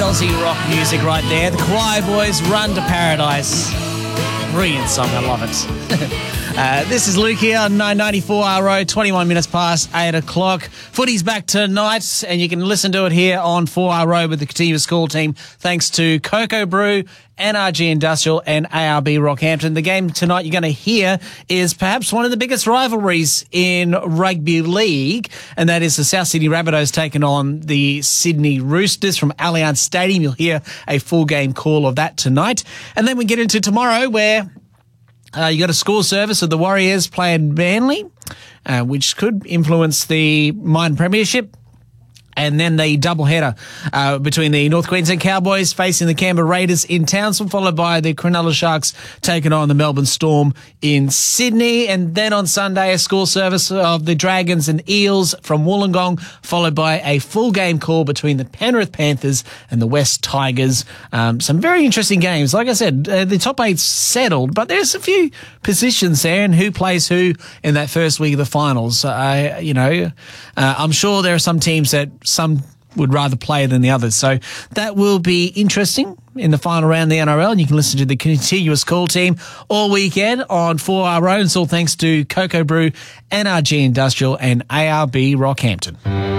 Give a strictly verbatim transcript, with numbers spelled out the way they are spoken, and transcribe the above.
Aussie rock music right there. The Choir Boys, Run to Paradise. Brilliant song, I love it. uh, this is Luke here on nine ninety-four R O, twenty-one minutes past eight o'clock. Footy's back tonight, and you can listen to it here on four R O with the Continuous School team, thanks to Cocoa Brew, N R G Industrial and A R B Rockhampton. The game tonight you're going to hear is perhaps one of the biggest rivalries in rugby league, and that is the South Sydney Rabbitohs taking on the Sydney Roosters from Allianz Stadium. You'll hear a full game call of that tonight. And then we get into tomorrow where uh, you got a school service of the Warriors playing Manly, uh, which could influence the Mine Premiership. And then the doubleheader uh, between the North Queensland Cowboys facing the Canberra Raiders in Townsville, followed by the Cronulla Sharks taking on the Melbourne Storm in Sydney. And then on Sunday, a school service of the Dragons and Eels from Wollongong, followed by a full game call between the Penrith Panthers and the West Tigers. Um, some very interesting games. Like I said, uh, the top eight's settled, but there's a few positions there and who plays who in that first week of the finals. Uh, you know, uh, I'm sure there are some teams that some would rather play than the others. So that will be interesting in the final round of the N R L, and you can listen to the Continuous Call team all weekend on four R O. And it's all thanks to Cocoa Brew, N R G Industrial and A R B Rockhampton.